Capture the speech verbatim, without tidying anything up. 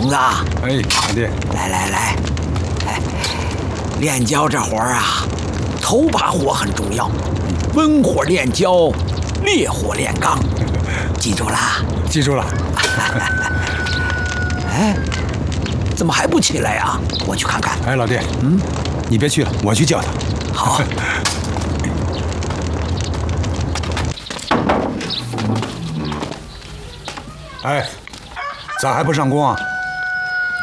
孔子， 哎，老弟， 来来来，哎，炼焦这活儿啊，头把火很重要，温火炼焦，烈火炼钢，记住啦？ 记住了。 哎，怎么还不起来啊？我去看看。 哎，老弟， 嗯， 你别去了，我去叫他。 好。 哎，咋还不上工啊？